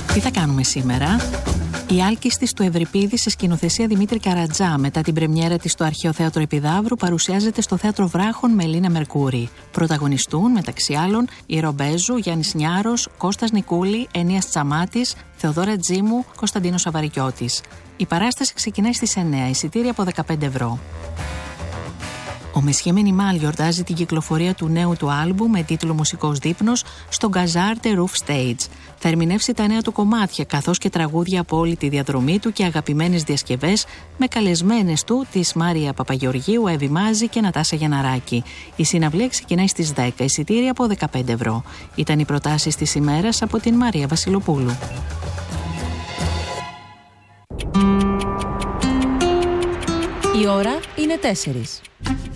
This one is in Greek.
Τι θα κάνουμε σήμερα? Η Άλκηστης του Ευρυπίδη σε σκηνοθεσία Δημήτρη Καρατζά μετά την πρεμιέρα της στο Αρχαίο Θέατρο Επιδαύρου παρουσιάζεται στο Θέατρο Βράχων με Ελίνα Μερκούρη. Πρωταγωνιστούν μεταξύ άλλων η Ρομπέζου, Γιάννης Νιάρος, Κώστας Νικούλη, Ενίας Τσαμάτης, Θεοδόρα Τζίμου, Κωνσταντίνος Αβαρικιώτης. Η παράσταση ξεκινάει στις 9, εισιτήρια από 15 ευρώ. Ο Μεσχέ Μενιμάλ γιορτάζει την κυκλοφορία του νέου του άλμπου με τίτλο «Μουσικός δείπνος» στο Gazarte Roof Stage. Θα ερμηνεύσει τα νέα του κομμάτια καθώς και τραγούδια από όλη τη διαδρομή του και αγαπημένες διασκευές με καλεσμένες του τις Μάρια Παπαγεωργίου, Εύη Μάζη και Νατάσα Γιανναράκη. Η συναυλία ξεκινάει στις 10, εισιτήρια από 15 ευρώ. Ήταν οι προτάσεις της ημέρας από την Μαρία Βασιλοπούλου. Η ώρα είναι 4.